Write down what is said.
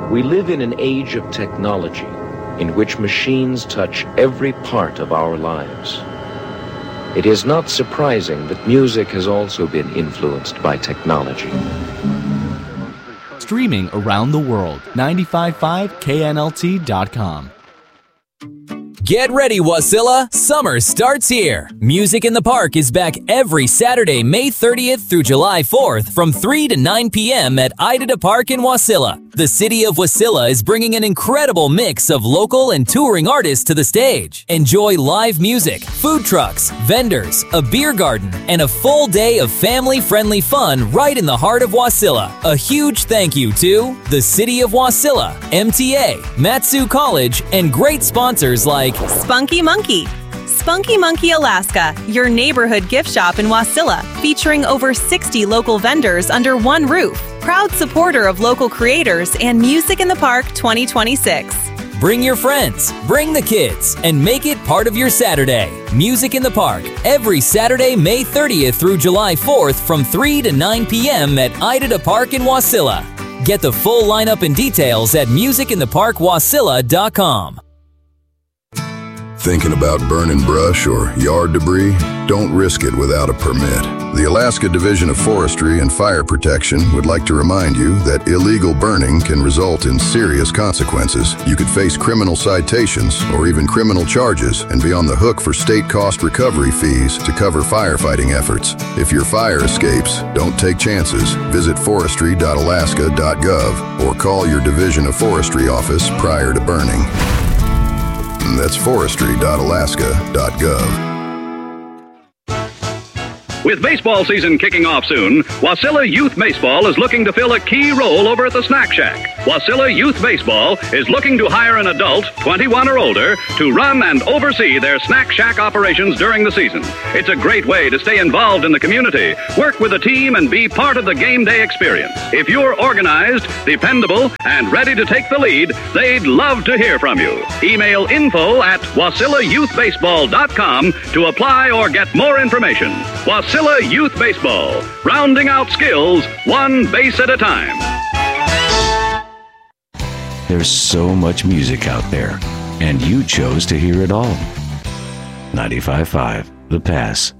We live in an age of technology in which machines touch every part of our lives. It is not surprising that music has also been influenced by technology. Streaming around the world, 955knlt.com. Get ready, Wasilla! Summer starts here! Music in the Park is back every Saturday, May 30th through July 4th from 3 to 9 p.m. at Idada Park in Wasilla. The city of Wasilla is bringing an incredible mix of local and touring artists to the stage. Enjoy live music, food trucks, vendors, a beer garden, and a full day of family-friendly fun right in the heart of Wasilla. A huge thank you to the City of Wasilla, MTA, Matsu College, and great sponsors like Spunky Monkey. Spunky Monkey Alaska, your neighborhood gift shop in Wasilla, featuring over 60 local vendors under one roof. Proud supporter of local creators and Music in the Park 2026. Bring your friends, bring the kids, and make it part of your Saturday. Music in the Park, every Saturday, May 30th through July 4th from 3 to 9 p.m. at Idada Park in Wasilla. Get the full lineup and details at musicintheparkwasilla.com. Thinking about burning brush or yard debris? Don't risk it without a permit. The Alaska Division of Forestry and Fire Protection would like to remind you that illegal burning can result in serious consequences. You could face criminal citations or even criminal charges and be on the hook for state cost recovery fees to cover firefighting efforts. If your fire escapes, don't take chances. Visit forestry.alaska.gov or call your Division of Forestry office prior to burning. That's forestry.alaska.gov. With baseball season kicking off soon, Wasilla Youth Baseball is looking to fill a key role over at the Snack Shack. Wasilla Youth Baseball is looking to hire an adult, 21 or older, to run and oversee their Snack Shack operations during the season. It's a great way to stay involved in the community, work with a team, and be part of the game day experience. If you're organized, dependable, and ready to take the lead, they'd love to hear from you. Email info@WasillaYouthBaseball.com to apply or get more information. Wasilla Youth Baseball, rounding out skills one base at a time. There's so much music out there, and you chose to hear it all. 95.5 The Pass.